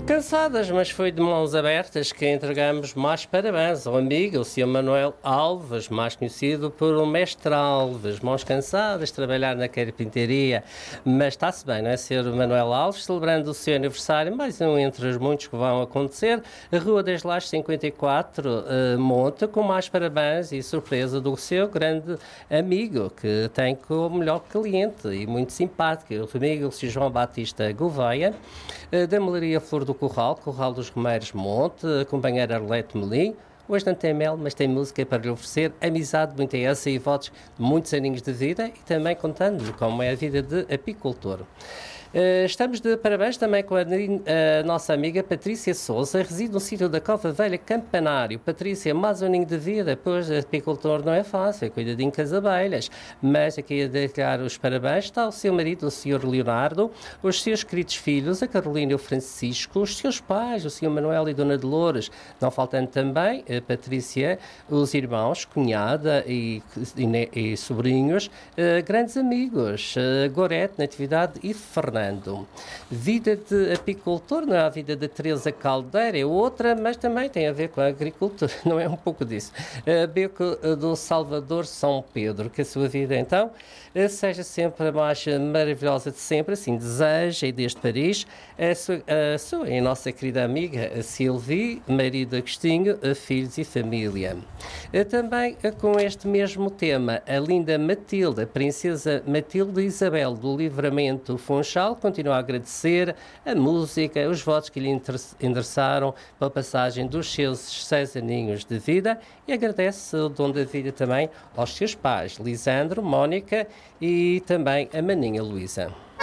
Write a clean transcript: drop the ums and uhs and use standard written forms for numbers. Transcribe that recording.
Cansadas, mas foi de mãos abertas que entregamos mais parabéns ao amigo, o Sr. Manuel Alves, mais conhecido por o Mestre Alves. Mãos cansadas, trabalhar na carpintaria, mas está-se bem, não é? Sr. Manuel Alves, celebrando o seu aniversário, mais um entre os muitos que vão acontecer. A Rua das Lajes 54 monta com mais parabéns e surpresa do seu grande amigo, que tem como melhor cliente e muito simpático, o amigo, o Sr. João Batista Gouveia, da Melaria Flor do Curral dos Romeiros Monte, a companheira Arlete Melim. Hoje não tem mel, mas tem música para lhe oferecer, amizade, muita essa e votos de muitos aninhos de vida e também contando-lhe como é a vida de apicultor. Estamos de parabéns também com a nossa amiga Patrícia Souza, reside no sítio da Cova Velha Campanário. Patrícia, mais um aninho de vida, pois apicultor não é fácil, cuidadinho com as abelhas. Mas aqui a deixar os parabéns está o seu marido, o Sr. Leonardo, os seus queridos filhos, a Carolina e o Francisco, os seus pais, o Sr. Manuel e Dona Dolores, não faltando também a Patrícia, os irmãos, cunhada e sobrinhos, grandes amigos, Gorete, Natividade e Fernando. Vida de apicultor não é a vida de Teresa Caldeira, é outra, mas também tem a ver com a agricultura, não é um pouco disso. Beco do Salvador São Pedro, que a sua vida então seja sempre a mais maravilhosa de sempre, assim deseja, e desde Paris, a sua e a nossa querida amiga a Sylvie, marido Agostinho, filhos e família. Também com este mesmo tema, a linda Matilde, a princesa Matilde Isabel do Livramento Funchal, continua a agradecer a música, os votos que lhe endereçaram pela passagem dos seus 6 aninhos de vida e agradece o dom da vida também aos seus pais, Lisandro, Mónica e também a maninha Luísa.